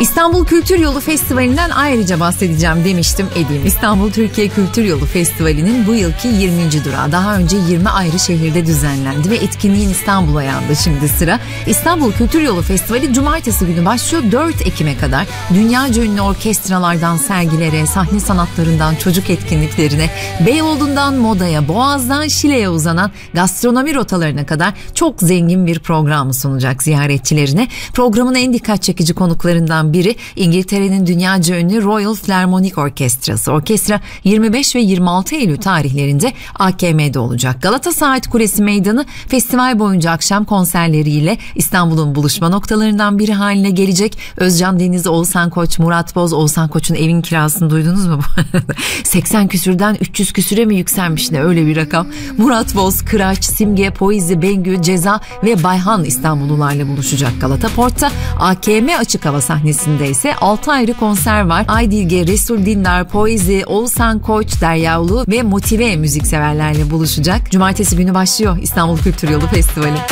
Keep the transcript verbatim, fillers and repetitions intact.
İstanbul Kültür Yolu Festivali'nden ayrıca bahsedeceğim demiştim, edeyim. İstanbul Türkiye Kültür Yolu Festivali'nin bu yılki yirminci durağı. Daha önce yirmi ayrı şehirde düzenlendi ve etkinliğin İstanbul ayağında şimdi sıra. İstanbul Kültür Yolu Festivali cumartesi günü başlıyor, dört Ekim'e kadar. Dünyaca ünlü orkestralardan sergilere, sahne sanatlarından çocuk etkinliklerine, Beyoğlu'ndan modaya, Boğaz'dan Şile'ye uzanan gastronomi rotalarına kadar çok zengin bir programı sunacak ziyaretçilerine. Programın en dikkat çekici konuklarından biri İngiltere'nin dünyaca ünlü Royal Philharmonic Orkestrası. Orkestra yirmi beş ve yirmi altı Eylül tarihlerinde A K M'de olacak. Galata Saat Kulesi Meydanı festival boyunca akşam konserleriyle İstanbul'un buluşma noktalarından biri haline gelecek. Özcan Deniz, Oğuzhan Koç, Murat Boz. Oğuzhan Koç'un evin kirasını duydunuz mu? seksen küsürden üç yüz küsüre mi yükselmiş, ne öyle bir rakam. Murat Boz, Kıraç, Simge, Poizi, Bengü, Ceza ve Bayhan İstanbullularla buluşacak Galata Port'ta. A K M açık hava sahnesinde ise altı ayrı konser var. Aydilge, Resul Dindar, Poizi, Oğuzhan Koç, Derya Ulu ve Motive müzikseverlerle buluşacak. Cumartesi günü başlıyor İstanbul Kültür Yolu Festivali.